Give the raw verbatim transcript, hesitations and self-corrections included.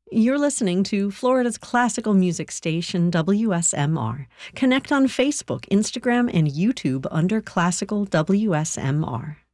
You're listening to Florida's classical music station, W S M R. Connect on Facebook, Instagram, and YouTube under Classical W S M R.